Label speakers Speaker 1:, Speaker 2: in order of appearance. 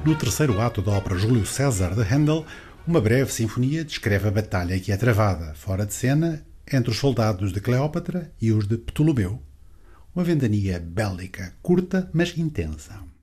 Speaker 1: No terceiro ato da ópera Júlio César de Handel, uma breve sinfonia descreve a batalha que é travada, fora de cena, entre os soldados de Cleópatra e os de Ptolomeu. Uma ventania bélica, curta, mas intensa.